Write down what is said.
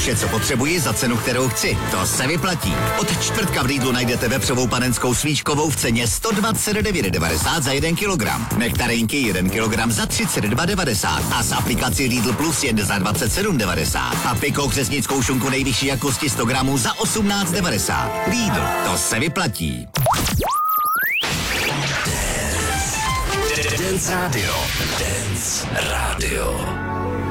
Vše, co potřebuji za cenu, kterou chci. To se vyplatí. Od čtvrtka v Lidlu najdete vepřovou panenskou svíčkovou v ceně 129,90 za 1 kilogram. Nektarinky 1 kilogram za 32,90 a z aplikaci Lidl Plus jen za 27,90. A pikou křesnickou šunku nejvyšší jakosti 100 gramů za 18,90. Lidl, to se vyplatí. Dance Radio. Dance Radio.